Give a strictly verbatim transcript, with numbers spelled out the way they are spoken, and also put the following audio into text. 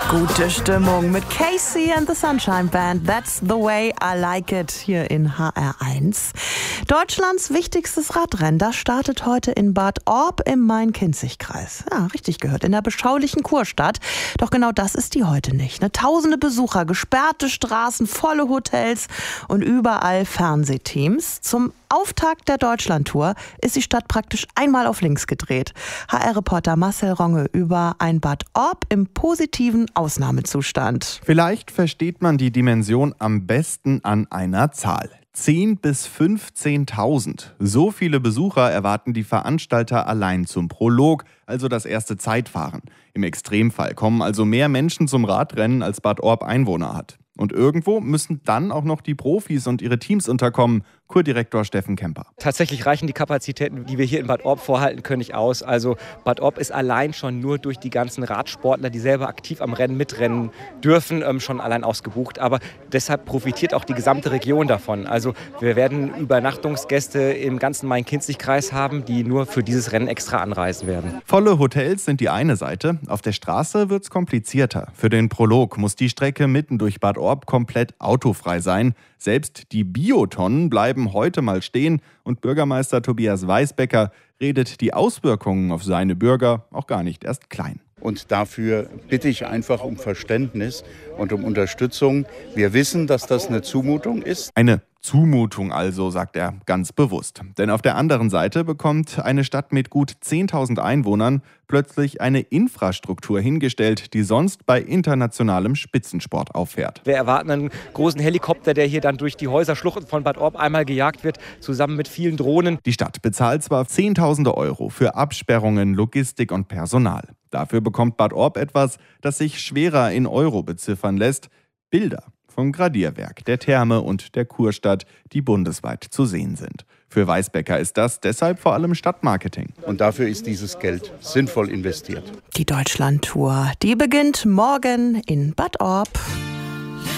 Gute Stimmung mit Casey and the Sunshine Band. That's the way I like it hier in H R eins. Deutschlands wichtigstes Radrennen, das startet heute in Bad Orb im Main-Kinzig-Kreis. Ja, richtig gehört, in der beschaulichen Kurstadt. Doch genau das ist die heute nicht. Ne? Tausende Besucher, gesperrte Straßen, volle Hotels und überall Fernsehteams. Zum Auftakt der Deutschlandtour ist die Stadt praktisch einmal auf links gedreht. H R-Reporter Marcel Ronge über ein Bad Orb im positiven Ausnahmezustand. Vielleicht versteht man die Dimension am besten an einer Zahl. zehntausend bis fünfzehntausend. So viele Besucher erwarten die Veranstalter allein zum Prolog, also das erste Zeitfahren. Im Extremfall kommen also mehr Menschen zum Radrennen, als Bad Orb Einwohner hat. Und irgendwo müssen dann auch noch die Profis und ihre Teams unterkommen. Kurdirektor Steffen Kemper. Tatsächlich reichen die Kapazitäten, die wir hier in Bad Orb vorhalten können, nicht aus. Also Bad Orb ist allein schon nur durch die ganzen Radsportler, die selber aktiv am Rennen mitrennen dürfen, schon allein ausgebucht. Aber deshalb profitiert auch die gesamte Region davon. Also wir werden Übernachtungsgäste im ganzen Main-Kinzig-Kreis haben, die nur für dieses Rennen extra anreisen werden. Volle Hotels sind die eine Seite. Auf der Straße wird es komplizierter. Für den Prolog muss die Strecke mitten durch Bad Orb komplett autofrei sein. Selbst die Biotonnen bleiben heute mal stehen und Bürgermeister Tobias Weisbecker redet die Auswirkungen auf seine Bürger auch gar nicht erst klein. Und dafür bitte ich einfach um Verständnis und um Unterstützung. Wir wissen, dass das eine Zumutung ist. Eine Zumutung also, sagt er ganz bewusst. Denn auf der anderen Seite bekommt eine Stadt mit gut zehntausend Einwohnern plötzlich eine Infrastruktur hingestellt, die sonst bei internationalem Spitzensport auffährt. Wir erwarten einen großen Helikopter, der hier dann durch die Häuserschluchten von Bad Orb einmal gejagt wird, zusammen mit vielen Drohnen. Die Stadt bezahlt zwar Zehntausende Euro für Absperrungen, Logistik und Personal. Dafür bekommt Bad Orb etwas, das sich schwerer in Euro beziffern lässt: Bilder vom Gradierwerk, der Therme und der Kurstadt, die bundesweit zu sehen sind. Für Weisbecker ist das deshalb vor allem Stadtmarketing. Und dafür ist dieses Geld sinnvoll investiert. Die Deutschlandtour, die beginnt morgen in Bad Orb.